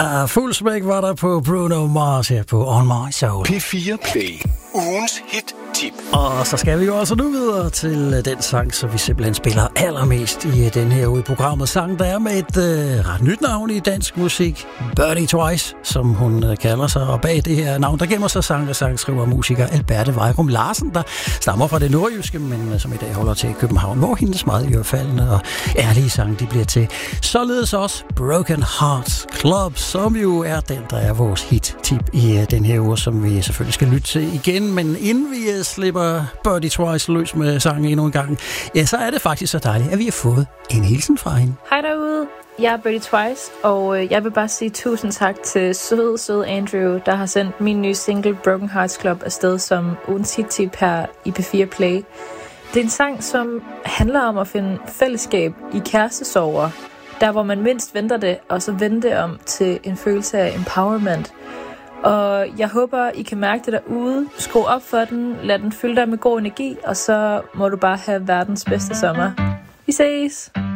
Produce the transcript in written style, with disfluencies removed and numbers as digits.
Fuld smæk var der på Bruno Mars her på On My Soul. P4 Play. Ugens hit-tip. Og så skal vi jo også nu videre til den sang, som vi simpelthen spiller allermest i den her uge i programmet. Sang, der er med et ret nyt navn i dansk musik. Birdie Twice, som hun kalder sig. Og bag det her navn, der gemmer sig sangskriver musiker Alberte Vejrum Larsen, der stammer fra det nordjyske, men som i dag holder til i København, hvor hendes meget ørefaldende og ærlige sang, de bliver til. Således også Broken Hearts Club, som jo er den, der er vores hit-tip i den her uge, som vi selvfølgelig skal lytte til igen. Men inden vi slipper Birdie Twice løs med sangen endnu en gang, ja, så er det faktisk så dejligt, at vi har fået en hilsen fra hende. Hej derude, jeg er Birdie Twice, og jeg vil bare sige tusind tak til søde Andrew, der har sendt min nye single Broken Hearts Club afsted som ugens hit-tip her i P4 Play. Det er en sang, som handler om at finde fællesskab i kærestesorger, der hvor man mindst venter det, og så vende det om til en følelse af empowerment. Og jeg håber, I kan mærke det derude. Skru op for den, lad den fylde dig med god energi, og så må du bare have verdens bedste sommer. Vi ses!